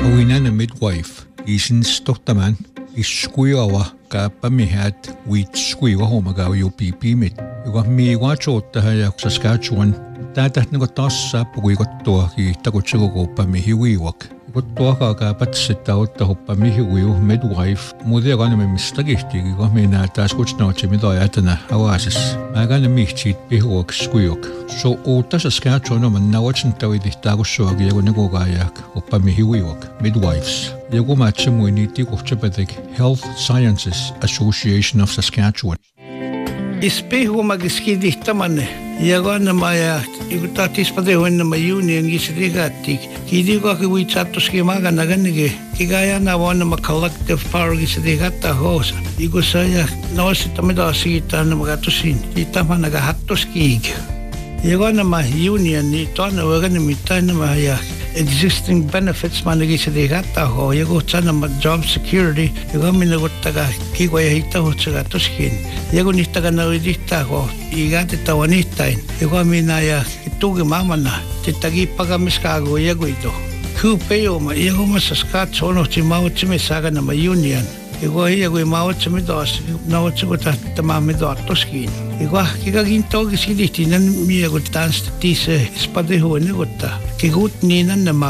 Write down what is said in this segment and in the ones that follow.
Awinana midwife isin stohtaman iskuiawa kaapamihat wiitskuiwa homagawi upipimit. Iwa miiwaachoottaha ja Saskatchewan taatahnagotassa puguikottua ki takutsigukuuppamihiwiiwak. Ikottuakaa kaapatsittauttahupamihiwiu midwife mudiaganami mistagihtiigi kohmina taaskutsnautsi midoajatana awaasis. Maagana mihtsiit pihuak skuiuk. So uutta Saskatchewan oman nawatsintavidihtaagussuagi jagunigugaajak uppamihiwiiwak midwives. Jagumaatsemuiniitti kuhtsapadik Health Sciences Association of Saskatchewan. Ispehu magiskidihtamane. Jagana maja ikutatispadehuinna ma union gisidikatik. Kidigo ki witsatuski magana ganige. Kigayana wana ma collective power gisidikata hosa. Igusaya nawasitamida sigitana magatusin. Itama nagahattoskig. Jagana ma union ni tona wagana mitana ma ya existing benefits managisidikata ho. Yago tsana ma job security. Yago minagutaga kigwaya hita hotsaga toskin. Yago nistaga nawidita ho. Igate tawanistain. Yago minaya itugi mamana. Titagi pagamiskago yago ito. Kupeo ma yago ma Saskatchewan o timautsimi saga na ma union. Yago yago imautsimi dos. Nawatsuguta tamami do toskin. Yago kikaginto gisidihtinan mi yago tanstitise ispadehu nigutta. Kigut ninan nama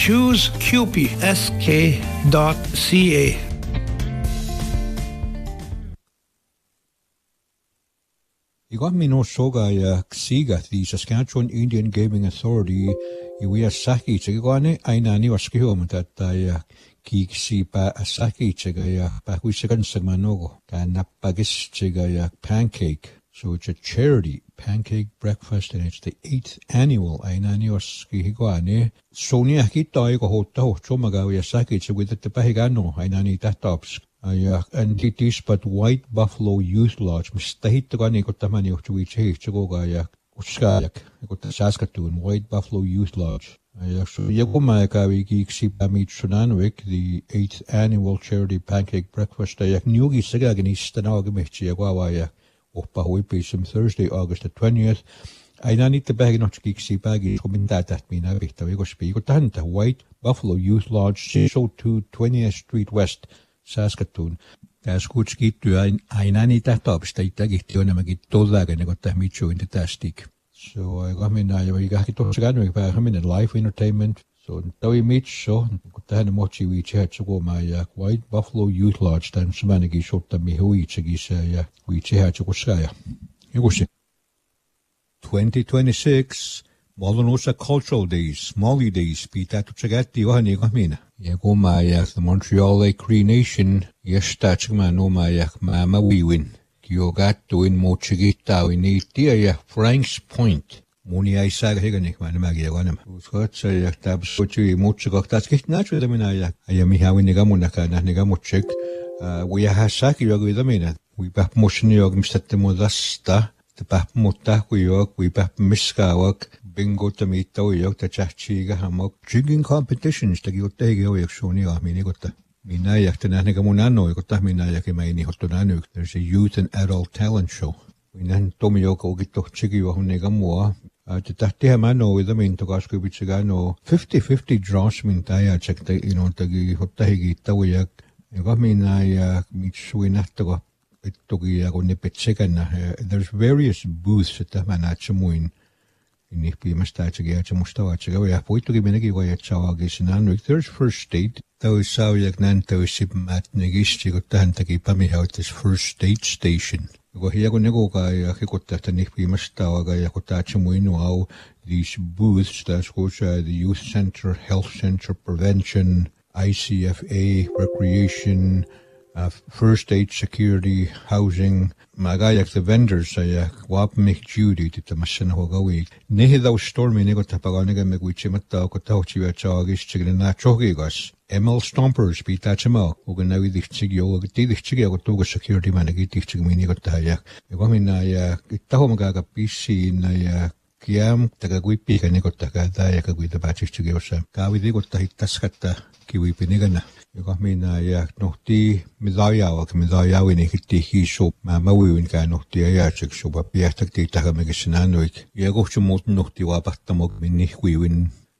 chooseqpsk.ca. Iga Minnesota ja Ksiga, the Saskatchewan Indian Gaming Authority, iwia sakitsegane ainani waskihuomata ja kiiksipa sakitsega ja pahuisekansagmanogo kanappagistsega ja pancake. So it's a charity pancake breakfast and it's the 8th annual ainani waskihiguane. Sonia kitaigo hotta hotsomagawi ja sakitsega with the pahigano ainani tahtops. And it is but White Buffalo Youth Lodge. Mistahitagani kotamani uchuichehitsugoga uskayak Saskatoon White Buffalo Youth Lodge. So Yagumayakawi Giksipamit Sunanwik, the 8th annual charity pancake breakfast. Nugi Sagaginistanagamichi Yagawaya Opahuipisum Thursday, August the 20th. Ainani Tabaginoch Giksipagi Comintata Mina Victor speak Tanta White Buffalo Youth Lodge 602 20th Street West. Saskatoon. Tässä kutskittu ainani tahtoapista itäkihti on nämäkin tollaga negottaa mitsu in the tastik. So I minä ja ikahki tuossa kannu päähäminen live entertainment. So tawi mitso kun tähän mochi viitsi hatsukomaa ja White Buffalo Youth Lodge tämän semänäkin sottami huitsegissa ja viitsi hatsukossa. Jokusi. 2026 Molonosa Cultural Days, Molly Days, pitää tutsagatti johon eikä minä. Ja kun mä the Montreal Lake Cree Nation, jästätsäkö mä ja mä viivin. Kiogattuin muutsikitauin niittiä ja Franks Point. Muni ei saa heikänne, mä nämäkin ja kannan. Uskotsa ja täpsutsi muutsikaktaatskit näytöitä minä ja mihin nigamunnakaan nähnigamutsik. Vi har sagt jag vid mina. Vi bär motion jag mistä muodasta. Tepä mutta kui bär miskawak. Bingo tamito yok ta chachchiga hamok jigging competitions tagi uttegi yok shoni ahmini gotta minä jähtänä nega munanno gotta minä jäkemäini hottonanu. There's a youth and adult talent show. Minä tomi joka ukitto chigi jo nega mua tahtiha mano with min to kasku bitsigano 50-50 draws min taya chekta tagi hottahigi tawyak joka minä ja mitsuinahtoga ittogi ja kun nipetsekana. There's various booths että manatsemuin Inni piimästäitsegi ja mustavatsaga ja puittugi menegi vai tsawagi sinannu. There's first date. Taus saujak nantausip matnegisti kun tähän tagi pamihautis first date station. Kun hiako negoga ja hikotahta nih piimästävaga ja kun taatsemuinu au these booths that's the Youth Center, Health Center, Prevention, ICFA, Recreation, first aid, security, housing, magayak the vendors ja wapmik duty titamassan hogawi. Nehi daw stormi negotapaganaga megwichimatta ko tauchiwa chagis chigna chogigas. ML Stompers pitachama uganawi dichigyo dichigyo ko tuga security managi dichigmini gotaya. Yagomina ya itahomagaga PC na ya kiam tagagwipi kanegotaka daya kagwita bachigyo sa. Kawidi gotahittaskatta kiwipinigana. Joka minä ja nohti midajawin ikitti hiisu mawiwin ka nohti ajatsik suba piahtakti takamekis nanuik. Ja kohtu muut nohti vapahtamok minni huiwin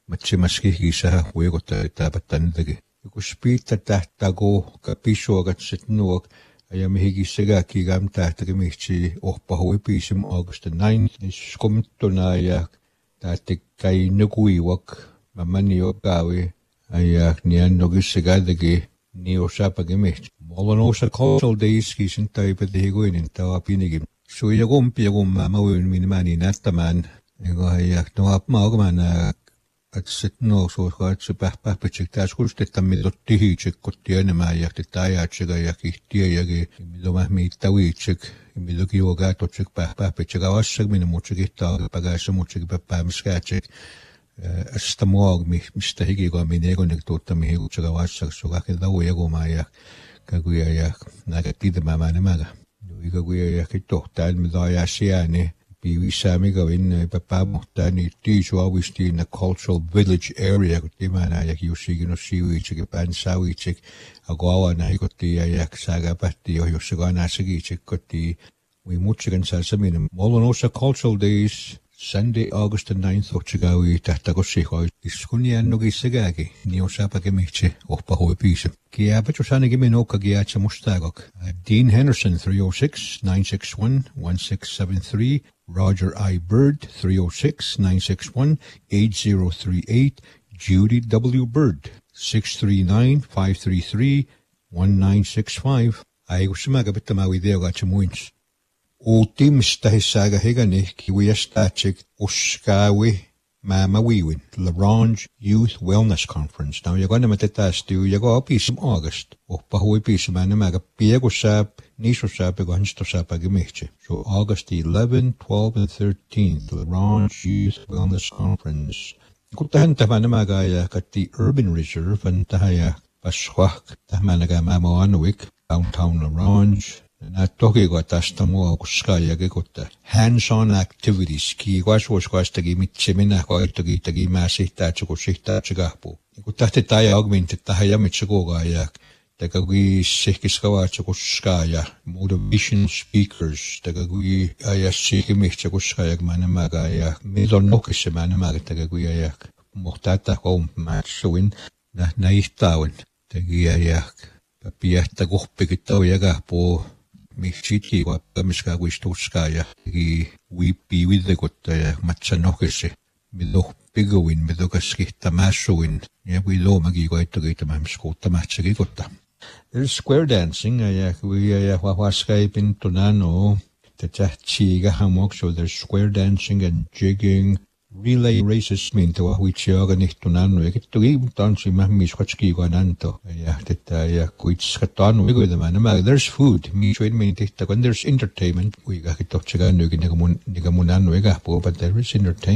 matchimaskihisa huigotta taapattanitagi ikuspiitta tahtago kapisuagatsetnuak ayamihigissagaaki gamtahtagamihti orpahui pisim August the 9th iskomttunaayak taattikkai nukuiwak mamaniokaawi ayak niannogissagadagi niosapagimihti Molanosa Cultural Days kisin taipatihiguinin tawapinigim suijagum mamawin minimani nattaman ego ayak noapmaagmana atsetno soorgaatse pähpähpitsik taaskulstettammitottihiitsik kottianemaajaktittaajaatsiga jakihtiajagi imilomahmiittawiitsik imilokiuagaatotsik pähpähpitsik avassag minamutsikihtaagi pagaassamutsik päppäämiskäätsik astamuag mistä higiga minegonik tuuttamihigutsik avassag sugakidaujagumaajak kaguiajak nagatidamaamanemaga igaguiajak itohtaal midaajasiani Piivissaamigavin papamuhtani tiisuavisti in the cultural village area kutimanaajak yussiginussiuitsik pansauitsik agoavanaikotiajak saagapatti johjussagaanaasigiitsik koti uimutsigan salsamin Molanosa Cultural Days Sunday, August the 9th, Ochigawi, Tahtagoshihoi, Iskuniannogisagagi, Neosapagemichi, Opahoipisa. Kiabachosanigimin Giacha Mustagok. Dean Henderson, 306-961-1673. Roger I. Bird, 306-961-8038. Judy W. Bird, 639-533-1965. Aigusmagabitamawideogachamuins. Ultimstahissaga higani kiwiastachik uskawi mamawiwin LaRange Youth Wellness Conference. Now you're gonna matatastu yago pisum August. Opahui pisum anamaga piegusap nisosap egonstosap agimiche. So August 11, 12, and 13th, LaRange Youth Wellness Conference. Kutahan tamanamaga ya kati Urban Reserve and tahaya paswak tamanaga mamoanwik downtown LaRange. Tokigo tastamu kuskajagi kutta hands-on activities ki kasvuskastagi mitsemina koitagi tagi mäsihtaatsukussihtaatsukapu. Kutahti taja augmentit tahaja mitsukugaajak tagagi sihkiskavaatsukuskaaja motivation speakers tagagi ajassiikimihtsukuskaajak manamagaajak milon nokisse manamaga tagagi ajak muhtata koummaatsuin naihtaawin tagi ajak papiahta kohpikitaujakahpu Michiti wa kamiska wistuskaya ki wipi widekotaya matsanokese mido pigowin mido kaskihta masuin ya wido magigoitogita mamskota matsagikotta. There's square dancing aya wahwaskai pintonano tachachiga hamok, so there's square dancing and jigging. Relay races minta wahwichiaga nihtunano yakitugi tansi mahmiswatski guananto ya teta ya kuitskatano wigoidamana. There's food michwin minta when there's entertainment we gakitochiga nugi nigamunano but there is entertainment.